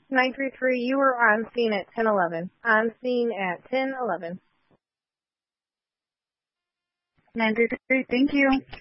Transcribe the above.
933, you were on scene at 10:11. On scene at 10:11. 933, thank you.